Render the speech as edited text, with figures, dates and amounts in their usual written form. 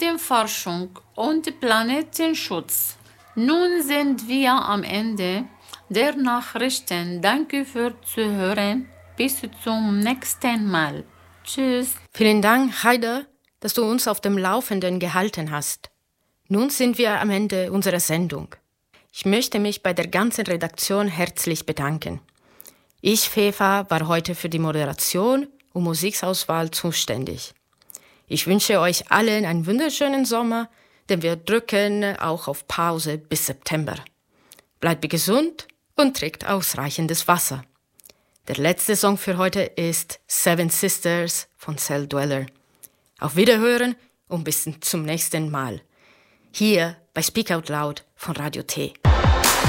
Forschung und Planetenschutz. Nun sind wir am Ende der Nachrichten. Danke fürs Zuhören. Bis zum nächsten Mal. Tschüss. Vielen Dank, Heide, dass du uns auf dem Laufenden gehalten hast. Nun sind wir am Ende unserer Sendung. Ich möchte mich bei der ganzen Redaktion herzlich bedanken. Ich, Fefa, war heute für die Moderation und Musikauswahl zuständig. Ich wünsche euch allen einen wunderschönen Sommer, denn wir drücken auch auf Pause bis September. Bleibt gesund und trinkt ausreichendes Wasser. Der letzte Song für heute ist Seven Sisters von Cell Dweller. Auf Wiederhören und bis zum nächsten Mal. Hier bei Speak Out Loud von Radio T.